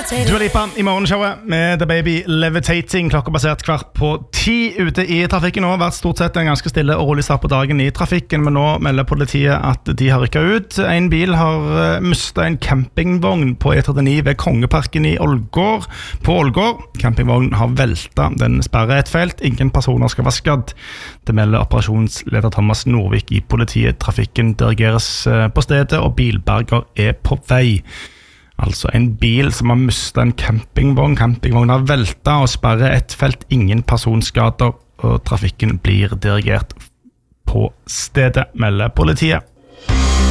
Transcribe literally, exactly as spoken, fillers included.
Dua Lipa I morgenshowet med The Baby Levitating. Klokka basert kvart på ti ute I trafikken nå. Vært stort sett en ganske stille og rolig start på dagen I trafikken, men nå melder politiet at de har rykket ut. En bil har mistet en campingvogn på E trettini ved Kongeparken I Ålgård. På Ålgård. Campingvognen har veltet. Den sperrer et felt. Ingen personer skal være skadd. Det melder operasjonsleder Thomas Norvik I politiet. Trafikken dirigeres på stedet, og bilberger er på vei. Altså en bil som har mistet en campingvogn. Campingvognen har veltet og sperret et felt. Ingen personskader, og trafikken blir dirigert på stedet, melder politiet.